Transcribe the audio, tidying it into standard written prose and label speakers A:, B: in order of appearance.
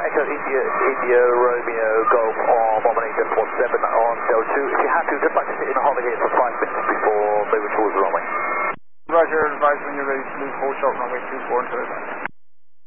A: Echo India, India, Romeo, Golf on 118.7 on Delta 2. If you're happy, we'd just like to sit in a hover here for 5 minutes before moving towards the runway.
B: Roger, advise when you're ready to move, hold short runway 24 until it's